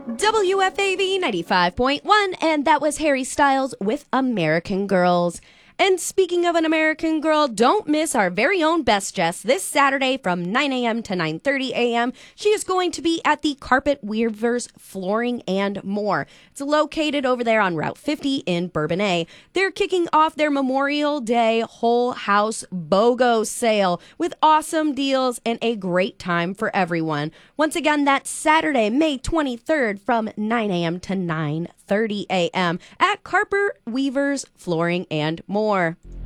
WFAV 95.1, and that was Harry Styles with American Girls. And speaking of an American Girl, don't miss our very own Best Jess this Saturday from 9 a.m. to 9:30 a.m. She is going to be at the Carpet Weavers Flooring and More. It's located over there on Route 50 in Bourbonnais. They're kicking off their Memorial Day Whole House BOGO sale with awesome deals and a great time for everyone. Once again, that's Saturday, May 23rd from 9 a.m. to 9:30 a.m. at Carpet Weavers Flooring and More.